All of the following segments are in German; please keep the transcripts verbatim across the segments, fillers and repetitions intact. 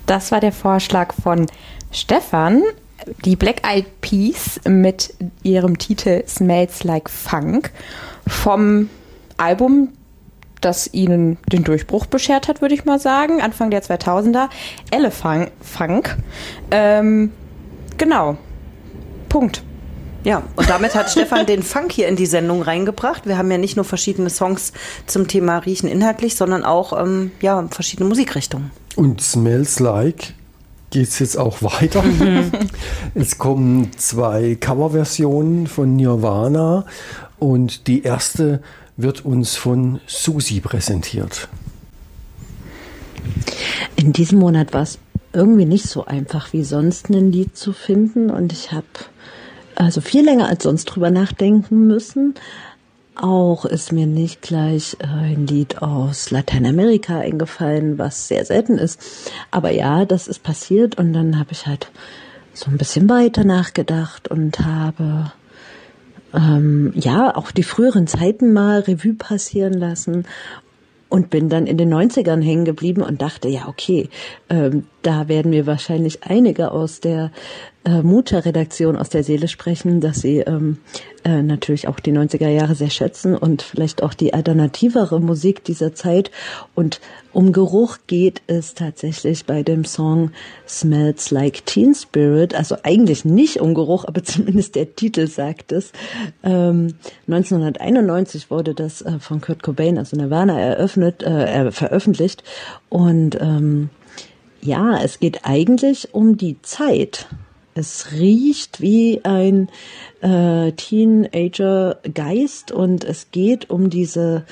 Das war der Vorschlag von Stefan. Die Black Eyed Peas mit ihrem Titel Smells Like Funk vom Album, das ihnen den Durchbruch beschert hat, würde ich mal sagen, Anfang der zweitausender, Elephant Funk. Ähm, genau. Punkt. Ja, und damit hat Stefan den Funk hier in die Sendung reingebracht. Wir haben ja nicht nur verschiedene Songs zum Thema Riechen inhaltlich, sondern auch ähm, ja, verschiedene Musikrichtungen. Und Smells Like geht es jetzt auch weiter. Mhm. Es kommen zwei Coverversionen von Nirvana und die erste wird uns von Susi präsentiert. In diesem Monat war es irgendwie nicht so einfach wie sonst ein Lied zu finden und ich habe also viel länger als sonst drüber nachdenken müssen. Auch ist mir nicht gleich ein Lied aus Lateinamerika eingefallen, was sehr selten ist. Aber ja, das ist passiert und dann habe ich halt so ein bisschen weiter nachgedacht und habe ähm, ja auch die früheren Zeiten mal Revue passieren lassen. Und bin dann in den neunzigern hängen geblieben und dachte, ja, okay, ähm, da werden mir wahrscheinlich einige aus der äh, Mucha-Redaktion aus der Seele sprechen, dass sie ähm, äh, natürlich auch die neunziger Jahre sehr schätzen und vielleicht auch die alternativere Musik dieser Zeit. Und um Geruch geht es tatsächlich bei dem Song Smells Like Teen Spirit, also eigentlich nicht um Geruch, aber zumindest der Titel sagt es. Ähm, neunzehnhunderteinundneunzig wurde das äh, von Kurt Cobain, also Nirvana, eröffnet, äh, veröffentlicht und ähm, ja, es geht eigentlich um die Zeit. Es riecht wie ein äh, Teenager-Geist und es geht um diese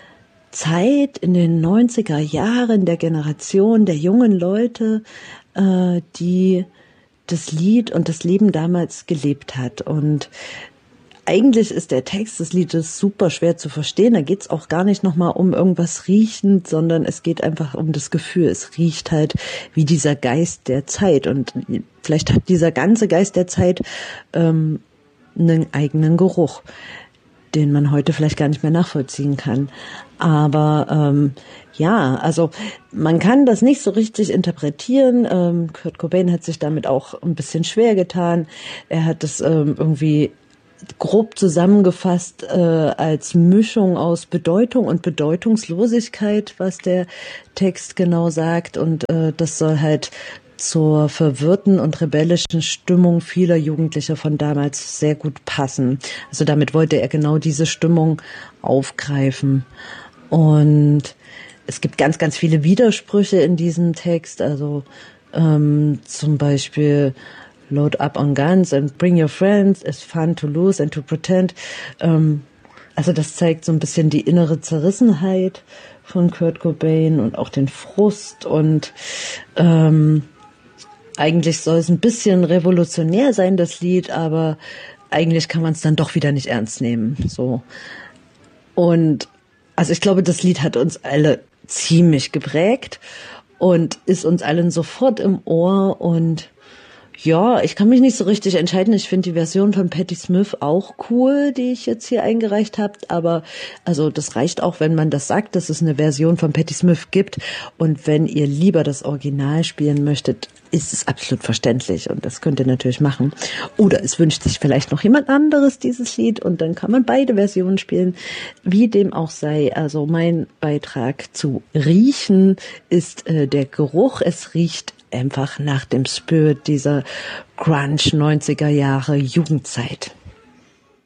Zeit in den neunziger Jahren der Generation der jungen Leute, äh, die das Lied und das Leben damals gelebt hat. Und eigentlich ist der Text des Liedes super schwer zu verstehen. Da geht's auch gar nicht nochmal um irgendwas riechend, sondern es geht einfach um das Gefühl. Es riecht halt wie dieser Geist der Zeit. Und vielleicht hat dieser ganze Geist der Zeit ähm, einen eigenen Geruch, den man heute vielleicht gar nicht mehr nachvollziehen kann. Aber ähm, ja, also man kann das nicht so richtig interpretieren. Ähm, Kurt Cobain hat sich damit auch ein bisschen schwer getan. Er hat es ähm, irgendwie grob zusammengefasst äh, als Mischung aus Bedeutung und Bedeutungslosigkeit, was der Text genau sagt. Und äh, das soll halt zur verwirrten und rebellischen Stimmung vieler Jugendlicher von damals sehr gut passen. Also damit wollte er genau diese Stimmung aufgreifen. Und es gibt ganz, ganz viele Widersprüche in diesem Text. Also ähm, zum Beispiel Load up on guns and bring your friends. It's fun to lose and to pretend. Ähm, also das zeigt so ein bisschen die innere Zerrissenheit von Kurt Cobain und auch den Frust. Und ähm, eigentlich soll es ein bisschen revolutionär sein, das Lied, aber eigentlich kann man es dann doch wieder nicht ernst nehmen. So. Und also ich glaube, das Lied hat uns alle ziemlich geprägt und ist uns allen sofort im Ohr und ja, ich kann mich nicht so richtig entscheiden. Ich finde die Version von Patti Smith auch cool, die ich jetzt hier eingereicht habe. Aber also das reicht auch, wenn man das sagt, dass es eine Version von Patti Smith gibt. Und wenn ihr lieber das Original spielen möchtet, ist es absolut verständlich. Und das könnt ihr natürlich machen. Oder es wünscht sich vielleicht noch jemand anderes dieses Lied. Und dann kann man beide Versionen spielen. Wie dem auch sei. Also mein Beitrag zu Riechen ist äh, der Geruch. Es riecht einfach nach dem Spirit dieser Grunge neunziger Jahre Jugendzeit.